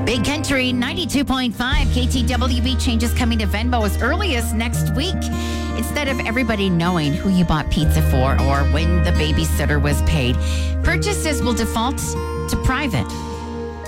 Big Country 92.5 KTWB changes coming to Venmo as early as next week. Instead of everybody knowing who you bought pizza for or when the babysitter was paid, purchases will default to private.